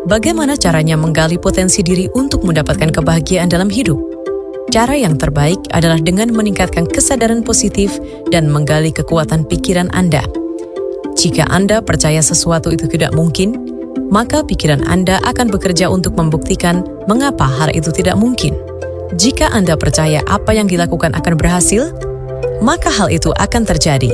Bagaimana caranya menggali potensi diri untuk mendapatkan kebahagiaan dalam hidup? Cara yang terbaik adalah dengan meningkatkan kesadaran positif dan menggali kekuatan pikiran Anda. Jika Anda percaya sesuatu itu tidak mungkin, maka pikiran Anda akan bekerja untuk membuktikan mengapa hal itu tidak mungkin. Jika Anda percaya apa yang dilakukan akan berhasil, maka hal itu akan terjadi.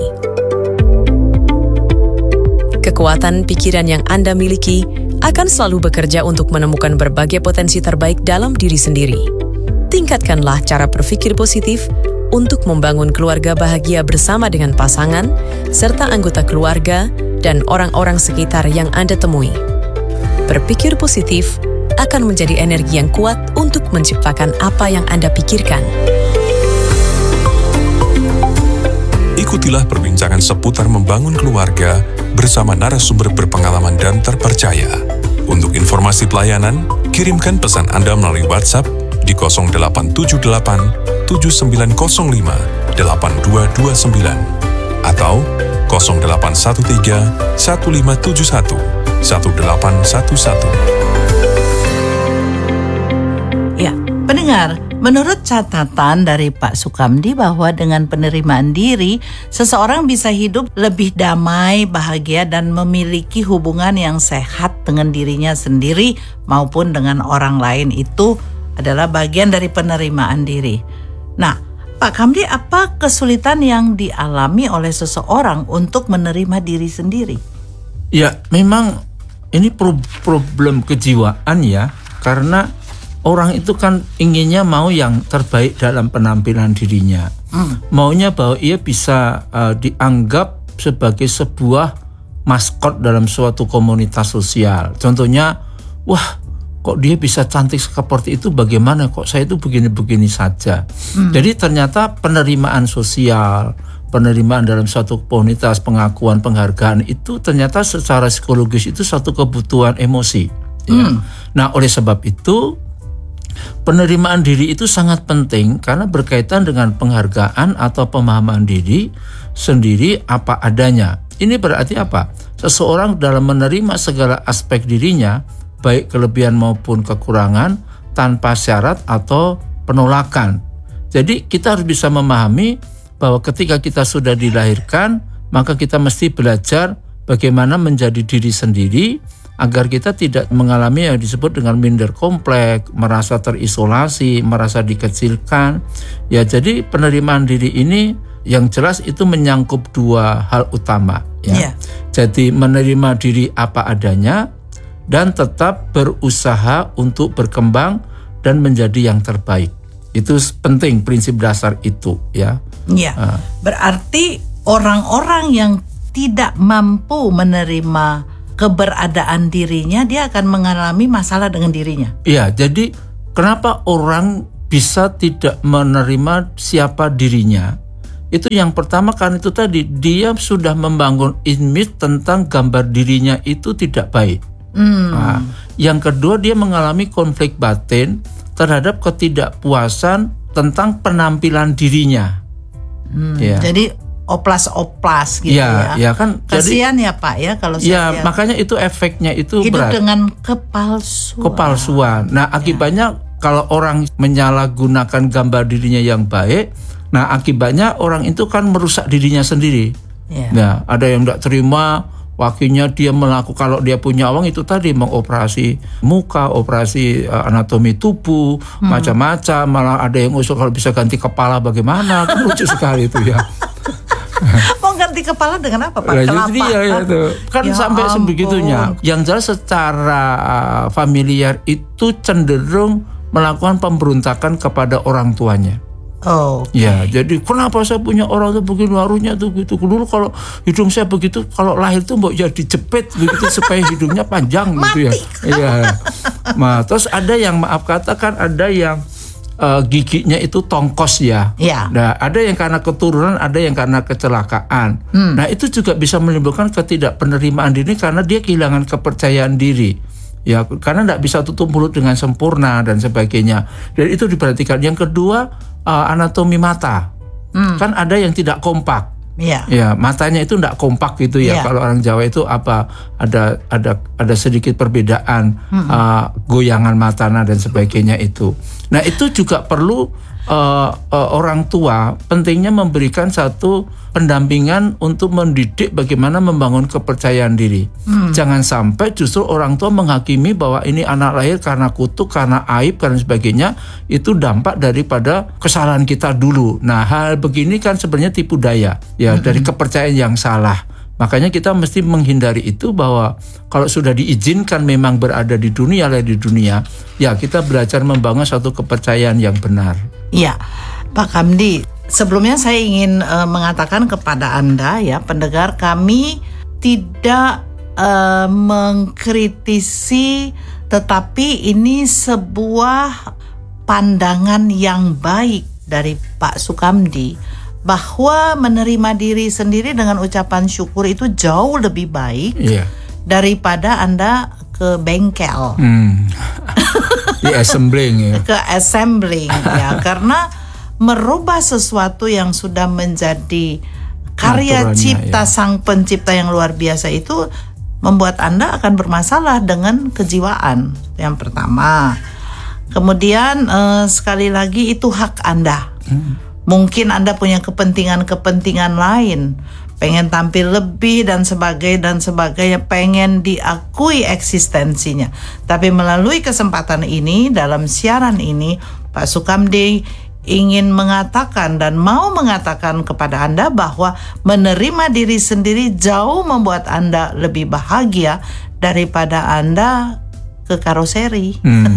Kekuatan pikiran yang Anda miliki akan selalu bekerja untuk menemukan berbagai potensi terbaik dalam diri sendiri. Tingkatkanlah cara berpikir positif untuk membangun keluarga bahagia bersama dengan pasangan, serta anggota keluarga dan orang-orang sekitar yang Anda temui. Berpikir positif akan menjadi energi yang kuat untuk menciptakan apa yang Anda pikirkan. Ikutilah perbincangan seputar membangun keluarga bersama narasumber berpengalaman dan terpercaya. Untuk informasi pelayanan, kirimkan pesan Anda melalui WhatsApp di 0878 7905 8229 atau 0813 1571 1811. Ya, pendengar, menurut catatan dari Pak Sukamdi bahwa dengan penerimaan diri, seseorang bisa hidup lebih damai, bahagia, dan memiliki hubungan yang sehat dengan dirinya sendiri maupun dengan orang lain. Itu adalah bagian dari penerimaan diri. Nah, Pak Kamdi, apa kesulitan yang dialami oleh seseorang untuk menerima diri sendiri? Ya, memang ini problem kejiwaan ya, karena orang itu kan inginnya mau yang terbaik dalam penampilan dirinya. Maunya bahwa ia bisa dianggap sebagai sebuah maskot dalam suatu komunitas sosial. Contohnya, wah, kok dia bisa cantik seperti itu, bagaimana kok saya itu begini-begini saja. Jadi ternyata penerimaan sosial, penerimaan dalam suatu komunitas, pengakuan, penghargaan itu ternyata secara psikologis itu satu kebutuhan emosi. Ya. Nah, oleh sebab itu penerimaan diri itu sangat penting karena berkaitan dengan penghargaan atau pemahaman diri sendiri apa adanya. Ini berarti apa? Seseorang dalam menerima segala aspek dirinya, baik kelebihan maupun kekurangan, tanpa syarat atau penolakan. Jadi kita harus bisa memahami bahwa ketika kita sudah dilahirkan, maka kita mesti belajar bagaimana menjadi diri sendiri agar kita tidak mengalami yang disebut dengan minder kompleks, merasa terisolasi, merasa dikecilkan. Ya, jadi penerimaan diri ini yang jelas itu menyangkut dua hal utama. Ya. Jadi menerima diri apa adanya dan tetap berusaha untuk berkembang dan menjadi yang terbaik. Itu penting, prinsip dasar itu ya. Ya. Berarti orang-orang yang tidak mampu menerima keberadaan dirinya, dia akan mengalami masalah dengan dirinya. Iya, jadi kenapa orang bisa tidak menerima siapa dirinya? Itu yang pertama karena itu tadi, dia sudah membangun image tentang gambar dirinya itu tidak baik. Nah, yang kedua, dia mengalami konflik batin terhadap ketidakpuasan tentang penampilan dirinya. Ya. Jadi oplas-oplas gitu ya. Ya kan. Kasihan ya Pak ya kalau saya lihat. Makanya itu efeknya itu hidup berat. dengan kepalsuan. Nah, akibatnya kalau orang menyalahgunakan gambar dirinya yang baik, nah akibatnya orang itu kan merusak dirinya sendiri. Nah, ada yang tidak terima, wakilnya dia melakukan, kalau dia punya uang itu tadi mengoperasi muka, operasi anatomi tubuh, macam-macam, malah ada yang usul kalau bisa ganti kepala bagaimana, kan lucu sekali itu ya. Mau ganti kepala dengan apa Pak? Kelapa. Jadi itu kan ya sampai ampun. Sebegitunya. Yang jelas secara familiar itu cenderung melakukan pemberontakan kepada orang tuanya. Ya, jadi kenapa saya punya orang tuh begini, harusnya tuh gitu. Dulu kalau hidung saya begitu, kalau lahir tuh mau jadi jepit begitu supaya hidungnya panjang gitu ya. Iya. Nah, terus ada yang maaf katakan ada yang giginya itu tongkos ya. Nah, ada yang karena keturunan, ada yang karena kecelakaan. Nah, itu juga bisa menimbulkan ketidakpenerimaan diri karena dia kehilangan kepercayaan diri. Ya, karena tidak bisa tutup mulut dengan sempurna dan sebagainya. Dan itu diperhatikan. Yang kedua, anatomi mata. Kan ada yang tidak kompak. Iya. Ya, matanya itu enggak kompak gitu ya. Iya. Kalau orang Jawa itu ada sedikit perbedaan goyangan matanya dan sebagainya itu. Nah, itu juga perlu orang tua pentingnya memberikan satu pendampingan untuk mendidik bagaimana membangun kepercayaan diri. Jangan sampai justru orang tua menghakimi bahwa ini anak lahir karena kutuk, karena aib, karena sebagainya, itu dampak daripada kesalahan kita dulu. Nah, hal begini kan sebenarnya tipu daya ya, dari kepercayaan yang salah. Makanya kita mesti menghindari itu, bahwa kalau sudah diizinkan memang berada di dunia, lahir di dunia, ya kita belajar membangun satu kepercayaan yang benar. Iya, Pak Kamdi, sebelumnya saya ingin mengatakan kepada Anda ya, pendengar, kami tidak mengkritisi, tetapi ini sebuah pandangan yang baik dari Pak Sukamdi, bahwa menerima diri sendiri dengan ucapan syukur itu jauh lebih baik daripada Anda ke bengkel. Di assembling ya. Ke assembling ya, karena merubah sesuatu yang sudah menjadi karya Naturalnya, cipta sang pencipta yang luar biasa itu membuat Anda akan bermasalah dengan kejiwaan. Yang pertama. Kemudian sekali lagi itu hak Anda. Mungkin Anda punya kepentingan-kepentingan lain, pengen tampil lebih dan sebagainya, pengen diakui eksistensinya. Tapi melalui kesempatan ini, dalam siaran ini, Pak Sukamdi ingin mengatakan dan mau mengatakan kepada Anda bahwa menerima diri sendiri jauh membuat Anda lebih bahagia daripada Anda ke karoseri.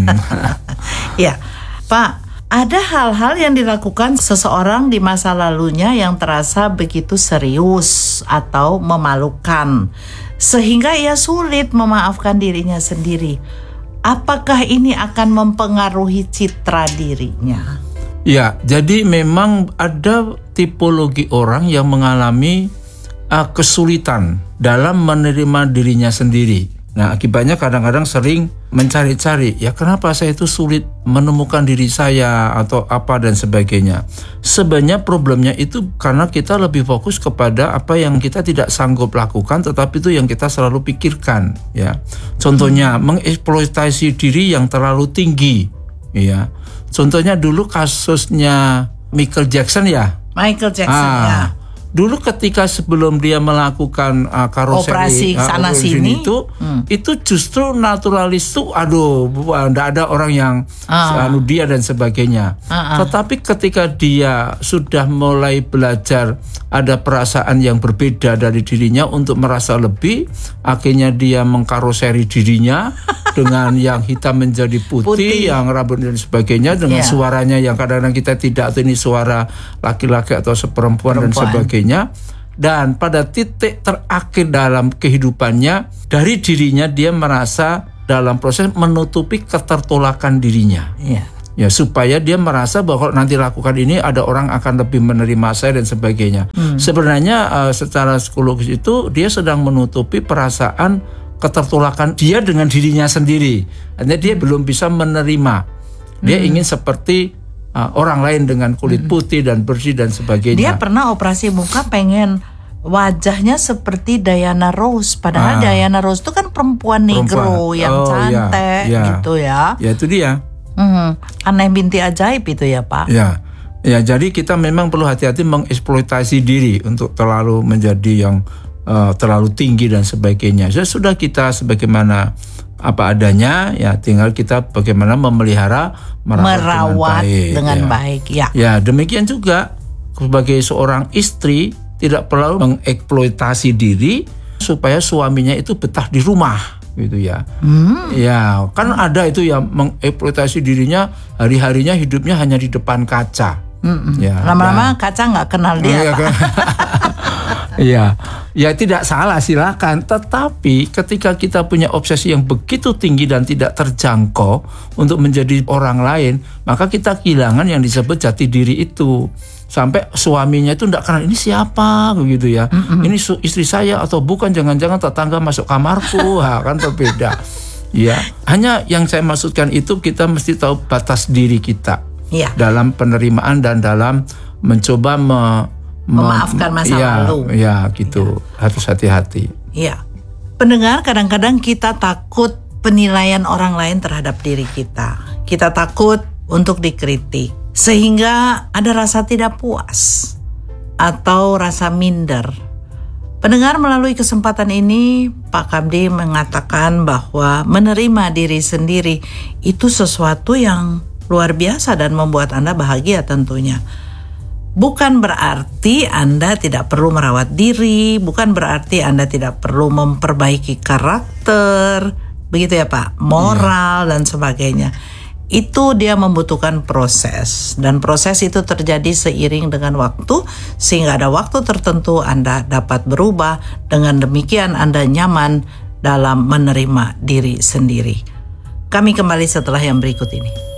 Ya, Pak, ada hal-hal yang dilakukan seseorang di masa lalunya yang terasa begitu serius atau memalukan, sehingga ia sulit memaafkan dirinya sendiri. Apakah ini akan mempengaruhi citra dirinya? Ya, jadi memang ada tipologi orang yang mengalami kesulitan dalam menerima dirinya sendiri. Nah, akibatnya kadang-kadang sering mencari-cari, ya kenapa saya itu sulit menemukan diri saya atau apa dan sebagainya. Sebenarnya problemnya itu karena kita lebih fokus kepada apa yang kita tidak sanggup lakukan, tetapi itu yang kita selalu pikirkan, ya. Contohnya mengeksploitasi diri yang terlalu tinggi, ya. Contohnya dulu kasusnya Michael Jackson ya. Michael Jackson ya. Dulu ketika sebelum dia melakukan karoseri operasi sana sini itu justru naturalis tuh, enggak ada orang yang dia dan sebagainya. Tetapi ketika dia sudah mulai belajar ada perasaan yang berbeda dari dirinya untuk merasa lebih, akhirnya dia mengkaroseri dirinya dengan yang hitam menjadi putih, yang rambut dan sebagainya, dengan suaranya yang kadang-kadang kita tidak tahu ini suara laki-laki atau perempuan dan sebagainya. Dan pada titik terakhir dalam kehidupannya, dari dirinya dia merasa dalam proses menutupi ketertolakan dirinya. Ya, supaya dia merasa bahwa kalau nanti lakukan ini ada orang akan lebih menerima saya dan sebagainya. Sebenarnya secara psikologis itu dia sedang menutupi perasaan ketertolakan dia dengan dirinya sendiri. Artinya dia belum bisa menerima. Dia ingin seperti orang lain dengan kulit putih dan bersih dan sebagainya. Dia pernah operasi muka, pengen wajahnya seperti Diana Ross. Padahal Diana Ross itu kan perempuan negro yang cantik gitu ya. Ya itu dia. Aneh binti ajaib itu ya Pak. Ya, jadi kita memang perlu hati-hati mengeksploitasi diri untuk terlalu menjadi yang terlalu tinggi dan sebagainya. Sudah kita sebagaimana apa adanya, ya tinggal kita bagaimana memelihara, merawat dengan baik. Ya, demikian juga sebagai seorang istri tidak perlu mengeksploitasi diri supaya suaminya itu betah di rumah gitu ya. Ya, kan ada itu yang mengeksploitasi dirinya, hari-harinya hidupnya hanya di depan kaca. Ya, lama-lama kaca nggak kenal dia. Ya tidak salah, silakan. Tetapi ketika kita punya obsesi yang begitu tinggi dan tidak terjangkau untuk menjadi orang lain, maka kita kehilangan yang disebut jati diri itu. Sampai suaminya itu tidak kenal ini siapa begitu ya. Ini istri saya atau bukan, jangan-jangan tetangga masuk kamarku, kan berbeda. Ya, hanya yang saya maksudkan itu kita mesti tahu batas diri kita dalam penerimaan dan dalam mencoba memaafkan masa lalu. Ya, gitu. Harus hati-hati. Iya. Pendengar, kadang-kadang kita takut penilaian orang lain terhadap diri kita. Kita takut untuk dikritik, sehingga ada rasa tidak puas atau rasa minder. Pendengar, melalui kesempatan ini Pak Kamdi mengatakan bahwa menerima diri sendiri itu sesuatu yang luar biasa dan membuat Anda bahagia tentunya. Bukan berarti Anda tidak perlu merawat diri, bukan berarti Anda tidak perlu memperbaiki karakter, begitu ya Pak, moral dan sebagainya. Itu dia membutuhkan proses, dan proses itu terjadi seiring dengan waktu, sehingga ada waktu tertentu Anda dapat berubah. Dengan demikian Anda nyaman dalam menerima diri sendiri. Kami kembali setelah yang berikut ini.